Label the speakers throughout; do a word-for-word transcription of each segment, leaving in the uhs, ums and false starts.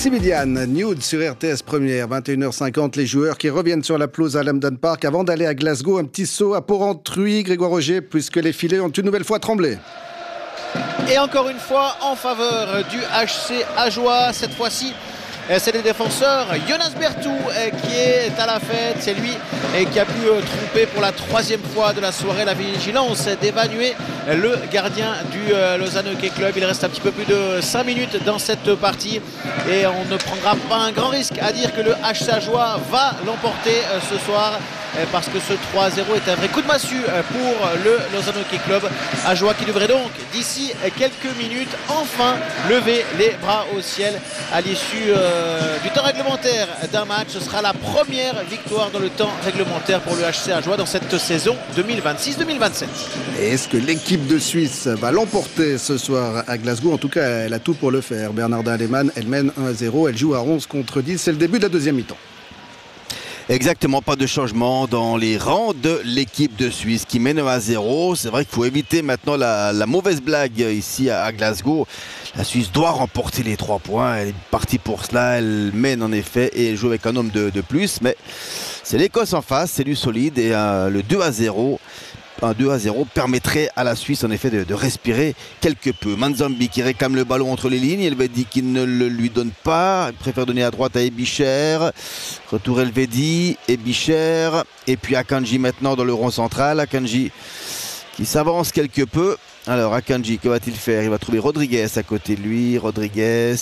Speaker 1: Maximiliane, Nude sur R T S Première, vingt et une heures cinquante, les joueurs qui reviennent sur la pelouse à Lambden Park avant d'aller à Glasgow. Un petit saut à Porrentruy, Grégoire Roger, puisque les filets ont une nouvelle fois tremblé.
Speaker 2: Et encore une fois en faveur du H C Ajoie, cette fois-ci c'est le défenseur Jonas Bertou qui est à la fête. C'est lui qui a pu tromper pour la troisième fois de la soirée la vigilance d'évaluer le gardien du Lausanne Hockey Club. Il reste un petit peu plus de cinq minutes dans cette partie et on ne prendra pas un grand risque à dire que le H C Ajoie va l'emporter ce soir, parce que ce trois à zéro est un vrai coup de massue pour le Lausanne Hockey Club. Ajoie qui devrait donc d'ici quelques minutes enfin lever les bras au ciel à l'issue euh, du temps réglementaire d'un match. Ce sera la première victoire dans le temps réglementaire pour le H C Ajoie dans cette saison deux mille vingt-six deux mille vingt-sept.
Speaker 1: Et est-ce que l'équipe de Suisse va l'emporter ce soir à Glasgow? En tout cas, elle a tout pour le faire. Bernarda Lehmann, elle mène un à zéro, elle joue à onze contre dix, c'est le début de la deuxième mi-temps.
Speaker 3: Exactement, pas de changement dans les rangs de l'équipe de Suisse qui mène un à zéro. C'est vrai qu'il faut éviter maintenant la, la mauvaise blague ici à, à Glasgow. La Suisse doit remporter les trois points. Elle est partie pour cela. Elle mène en effet et elle joue avec un homme de, de plus. Mais c'est l'Écosse en face, c'est du solide. Et euh, le deux à zéro, un deux à zéro permettrait à la Suisse en effet de, de respirer quelque peu. Manzambi qui réclame le ballon entre les lignes. Elvedi qui ne le lui donne pas. Il préfère donner à droite à Ebicher. Retour Elvedi, Ebicher. Et puis Akanji maintenant dans le rond central. Akanji qui s'avance quelque peu. Alors Akanji, que va-t-il faire? Il va trouver Rodriguez à côté de lui. Rodriguez,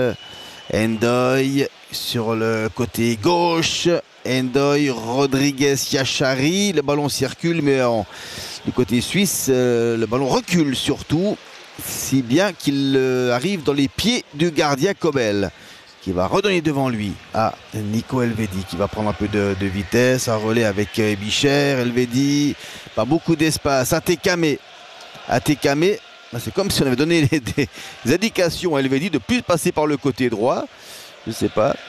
Speaker 3: Endoy sur le côté gauche. Endoy, Rodriguez, Yachari. Le ballon circule, mais en, du côté suisse, euh, le ballon recule surtout, si bien qu'il euh, arrive dans les pieds du gardien Kobel, qui va redonner devant lui à Nico Elvedi, qui va prendre un peu de, de vitesse, un relais avec euh, Bicher. Elvedi, pas beaucoup d'espace. Atekame, Atekame, c'est comme si on avait donné des, des indications à Elvedi de plus passer par le côté droit. Je ne sais pas.